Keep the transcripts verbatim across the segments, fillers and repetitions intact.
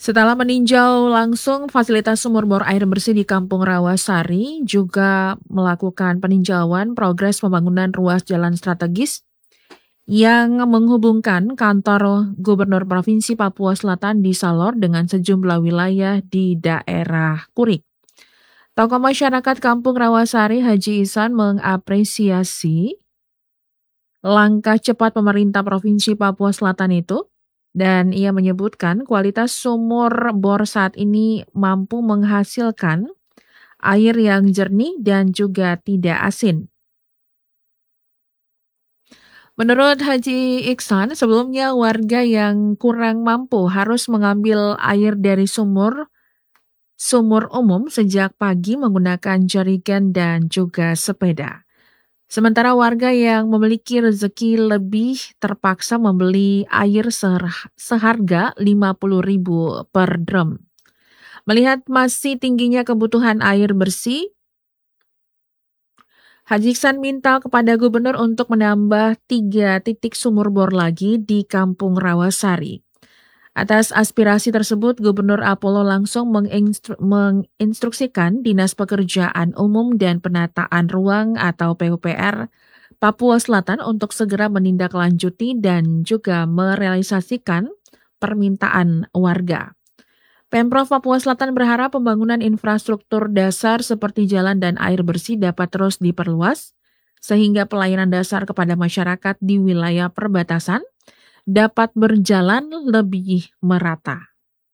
Setelah meninjau langsung fasilitas sumur bor air bersih di Kampung Rawasari, juga melakukan peninjauan progres pembangunan ruas jalan strategis yang menghubungkan kantor Gubernur Provinsi Papua Selatan di Salor dengan sejumlah wilayah di daerah Kurik. Tokoh masyarakat Kampung Rawasari Haji Ihsan mengapresiasi langkah cepat pemerintah Provinsi Papua Selatan itu, dan ia menyebutkan kualitas sumur bor saat ini mampu menghasilkan air yang jernih dan juga tidak asin. Menurut Haji Ihsan, sebelumnya warga yang kurang mampu harus mengambil air dari sumur sumur umum sejak pagi menggunakan jerigen dan juga sepeda. Sementara warga yang memiliki rezeki lebih terpaksa membeli air seharga lima puluh ribu per drum. Melihat masih tingginya kebutuhan air bersih, Haji Ihsan minta kepada gubernur untuk menambah tiga titik sumur bor lagi di Kampung Rawasari. Atas aspirasi tersebut, Gubernur Apollo langsung menginstru- menginstruksikan Dinas Pekerjaan Umum dan Penataan Ruang atau P U P R Papua Selatan untuk segera menindaklanjuti dan juga merealisasikan permintaan warga. Pemprov Papua Selatan berharap pembangunan infrastruktur dasar seperti jalan dan air bersih dapat terus diperluas, sehingga pelayanan dasar kepada masyarakat di wilayah perbatasan dapat berjalan lebih merata.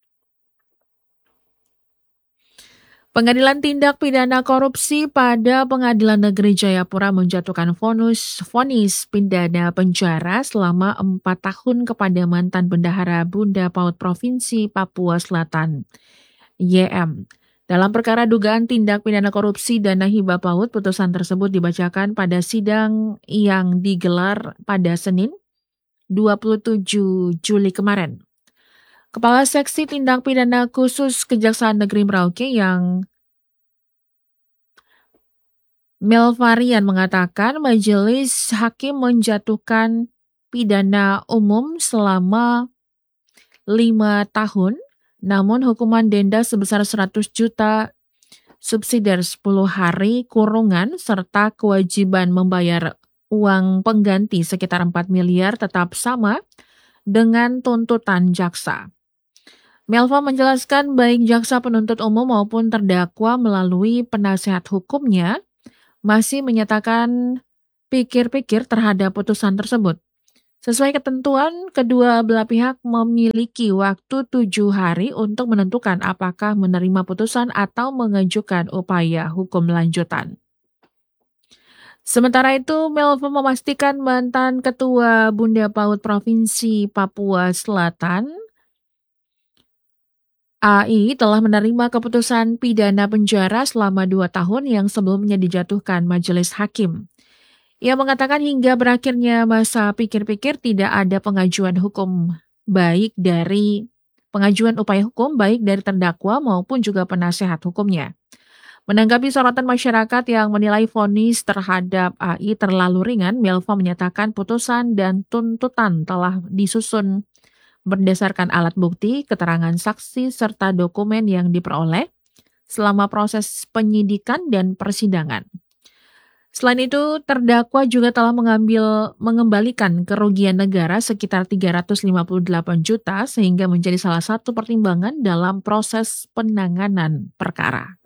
Pengadilan Tindak Pidana Korupsi pada Pengadilan Negeri Jayapura menjatuhkan vonis, vonis pidana penjara selama empat tahun kepada mantan bendahara Bunda Paut Provinsi Papua Selatan, Y M. Dalam perkara dugaan tindak pidana korupsi dana hibah PAUD, putusan tersebut dibacakan pada sidang yang digelar pada Senin, dua puluh tujuh Juli kemarin. Kepala Seksi Tindak Pidana Khusus Kejaksaan Negeri Merauke yang Melvarian mengatakan majelis hakim menjatuhkan pidana umum selama lima tahun, namun hukuman denda sebesar seratus juta, subsidiar sepuluh hari kurungan, serta kewajiban membayar uang pengganti sekitar empat miliar tetap sama dengan tuntutan jaksa. Melva menjelaskan baik jaksa penuntut umum maupun terdakwa melalui penasehat hukumnya masih menyatakan pikir-pikir terhadap putusan tersebut. Sesuai ketentuan, kedua belah pihak memiliki waktu tujuh hari untuk menentukan apakah menerima putusan atau mengajukan upaya hukum lanjutan. Sementara itu, Melva memastikan mantan Ketua Bunda Paut Provinsi Papua Selatan, A I, telah menerima keputusan pidana penjara selama dua tahun yang sebelumnya dijatuhkan majelis hakim. Ia mengatakan hingga berakhirnya masa pikir-pikir tidak ada pengajuan hukum baik dari pengajuan upaya hukum baik dari terdakwa maupun juga penasehat hukumnya. Menanggapi sorotan masyarakat yang menilai vonis terhadap A I terlalu ringan, Melva menyatakan putusan dan tuntutan telah disusun berdasarkan alat bukti, keterangan saksi, serta dokumen yang diperoleh selama proses penyidikan dan persidangan. Selain itu, terdakwa juga telah mengambil mengembalikan kerugian negara sekitar tiga ratus lima puluh delapan juta sehingga menjadi salah satu pertimbangan dalam proses penanganan perkara.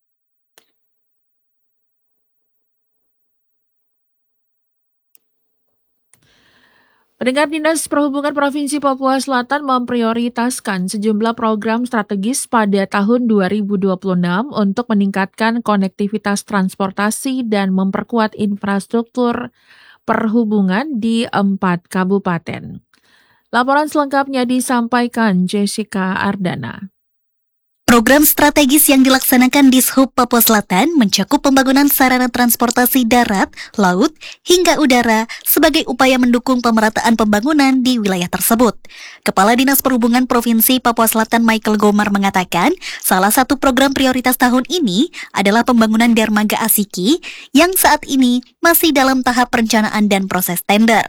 Pendengar, Dinas Perhubungan Provinsi Papua Selatan memprioritaskan sejumlah program strategis pada tahun dua ribu dua puluh enam untuk meningkatkan konektivitas transportasi dan memperkuat infrastruktur perhubungan di empat kabupaten. Laporan selengkapnya disampaikan Jessica Ardana. Program strategis yang dilaksanakan Dishub Papua Selatan mencakup pembangunan sarana transportasi darat, laut, hingga udara sebagai upaya mendukung pemerataan pembangunan di wilayah tersebut. Kepala Dinas Perhubungan Provinsi Papua Selatan Michael Gomar mengatakan, salah satu program prioritas tahun ini adalah pembangunan dermaga Asiki yang saat ini masih dalam tahap perencanaan dan proses tender.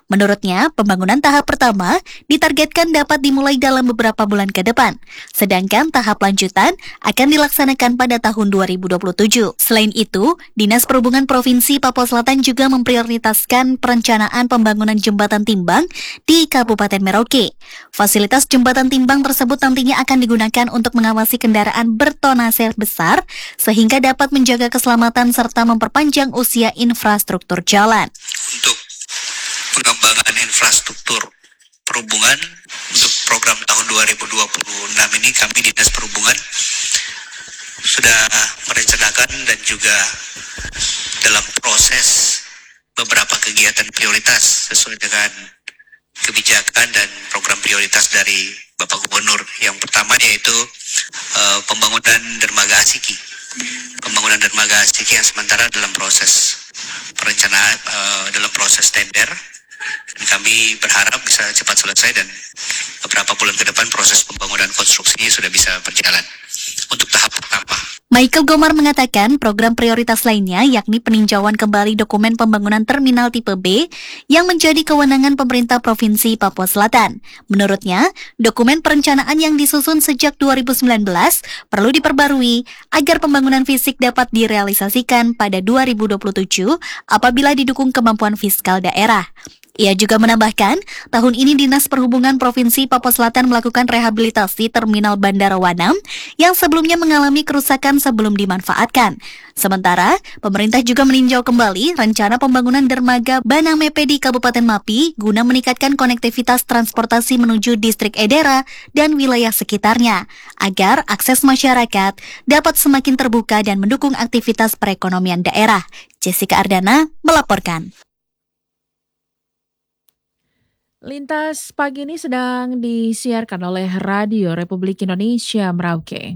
Menurutnya, pembangunan tahap pertama ditargetkan dapat dimulai dalam beberapa bulan ke depan, sedangkan tahap lanjutan akan dilaksanakan pada tahun dua ribu dua puluh tujuh. Selain itu, Dinas Perhubungan Provinsi Papua Selatan juga memprioritaskan perencanaan pembangunan jembatan timbang di Kabupaten Merauke. Fasilitas jembatan timbang tersebut nantinya akan digunakan untuk mengawasi kendaraan bertonase besar sehingga dapat menjaga keselamatan serta memperpanjang usia infrastruktur jalan. Untuk pengembangan infrastruktur perhubungan untuk program tahun dua ribu dua puluh enam ini kami Dinas Perhubungan sudah merencanakan dan juga dalam proses beberapa kegiatan prioritas sesuai dengan kebijakan dan program prioritas dari Bapak Gubernur. Yang pertama yaitu uh, pembangunan dermaga Asiki. Pembangunan dermaga Asiki yang sementara dalam proses perencanaan, uh, dalam proses tender. Dan kami berharap bisa cepat selesai dan beberapa bulan ke depan proses pembangunan konstruksinya sudah bisa berjalan untuk tahap pertama. Michael Gomar mengatakan program prioritas lainnya yakni peninjauan kembali dokumen pembangunan terminal tipe B yang menjadi kewenangan pemerintah Provinsi Papua Selatan. Menurutnya, dokumen perencanaan yang disusun sejak dua ribu sembilan belas perlu diperbarui agar pembangunan fisik dapat direalisasikan pada dua ribu dua puluh tujuh apabila didukung kemampuan fiskal daerah. Ia juga menambahkan, tahun ini Dinas Perhubungan Provinsi Papua Selatan melakukan rehabilitasi Terminal Bandara Wanam yang sebelumnya mengalami kerusakan sebelum dimanfaatkan. Sementara, pemerintah juga meninjau kembali rencana pembangunan dermaga Banamepe di Kabupaten Mapi guna meningkatkan konektivitas transportasi menuju distrik Edera dan wilayah sekitarnya, agar akses masyarakat dapat semakin terbuka dan mendukung aktivitas perekonomian daerah. Jessica Ardana melaporkan. Lintas pagi ini sedang disiarkan oleh Radio Republik Indonesia Merauke.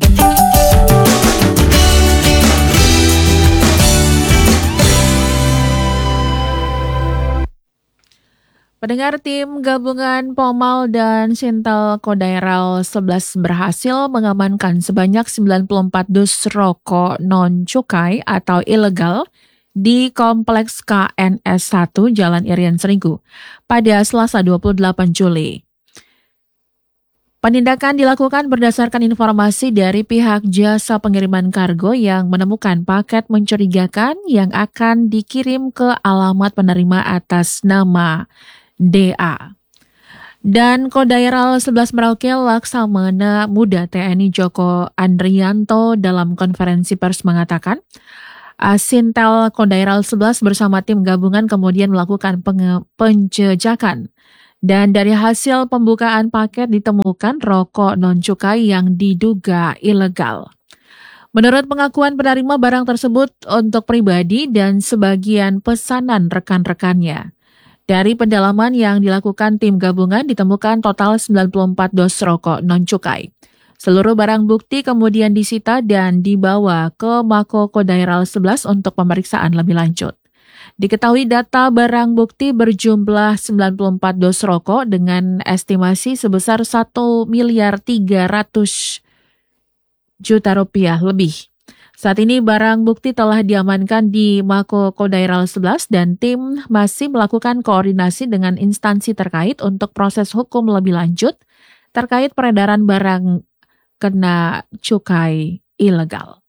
Pendengar, tim gabungan Pomal dan Sintel Kodairal sebelas berhasil mengamankan sebanyak sembilan puluh empat dus rokok non-cukai atau ilegal di Kompleks K N S satu Jalan Irian Serigu pada Selasa dua puluh delapan Juli. Penindakan dilakukan berdasarkan informasi dari pihak jasa pengiriman kargo yang menemukan paket mencurigakan yang akan dikirim ke alamat penerima atas nama D A. Dan Kodairal sebelas Merauke Laksamana Muda T N I Joko Andrianto dalam konferensi pers mengatakan, Sintel Kodairal sebelas bersama tim gabungan kemudian melakukan penge- penjejakan. Dan dari hasil pembukaan paket ditemukan rokok non-cukai yang diduga ilegal. Menurut pengakuan penerima barang tersebut untuk pribadi dan sebagian pesanan rekan-rekannya. Dari pendalaman yang dilakukan tim gabungan ditemukan total sembilan puluh empat dos rokok non-cukai. Seluruh barang bukti kemudian disita dan dibawa ke Mako Kodairal sebelas untuk pemeriksaan lebih lanjut. Diketahui data barang bukti berjumlah sembilan puluh empat dos rokok dengan estimasi sebesar satu miliar tiga ratus juta rupiah lebih. Saat ini barang bukti telah diamankan di Mako Kodairal sebelas dan tim masih melakukan koordinasi dengan instansi terkait untuk proses hukum lebih lanjut terkait peredaran barang kena cukai ilegal.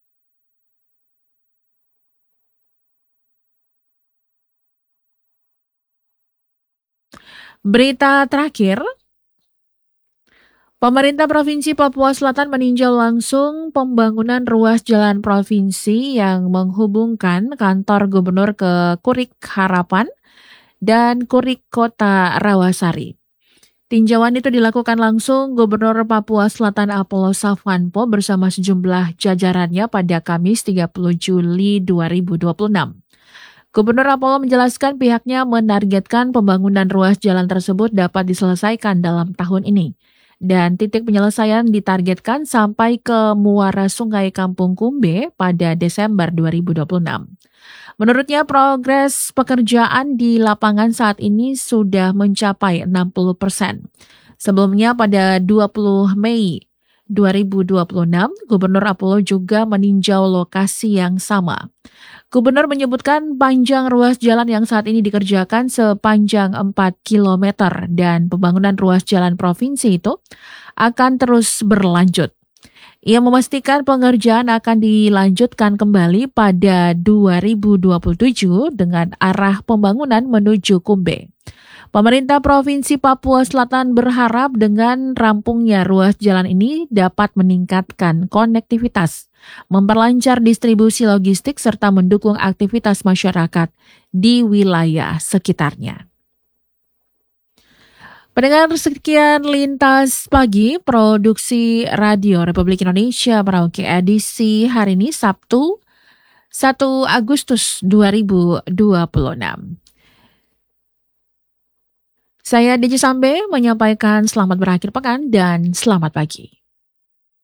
Berita terakhir, pemerintah Provinsi Papua Selatan meninjau langsung pembangunan ruas jalan provinsi yang menghubungkan kantor gubernur ke Kurik Harapan dan Kurik Kota Rawasari. Tinjauan itu dilakukan langsung Gubernur Papua Selatan Apollo Savanpo bersama sejumlah jajarannya pada Kamis tiga puluh Juli dua ribu dua puluh enam. Gubernur Apollo menjelaskan pihaknya menargetkan pembangunan ruas jalan tersebut dapat diselesaikan dalam tahun ini. Dan titik penyelesaian ditargetkan sampai ke muara Sungai Kampung Kumbe pada Desember dua ribu dua puluh enam. Menurutnya progres pekerjaan di lapangan saat ini sudah mencapai enam puluh persen. Sebelumnya pada dua puluh Mei dua ribu dua puluh enam, Gubernur Apollo juga meninjau lokasi yang sama. Gubernur menyebutkan panjang ruas jalan yang saat ini dikerjakan sepanjang empat kilometer dan pembangunan ruas jalan provinsi itu akan terus berlanjut. Ia memastikan pengerjaan akan dilanjutkan kembali pada dua ribu dua puluh tujuh dengan arah pembangunan menuju Kumbe. Pemerintah Provinsi Papua Selatan berharap dengan rampungnya ruas jalan ini dapat meningkatkan konektivitas, memperlancar distribusi logistik serta mendukung aktivitas masyarakat di wilayah sekitarnya. Pendengar, sekian Lintas Pagi, produksi Radio Republik Indonesia Merauke edisi hari ini Sabtu satu Agustus dua ribu dua puluh enam. Saya Deji Sambe menyampaikan selamat berakhir pekan dan selamat pagi.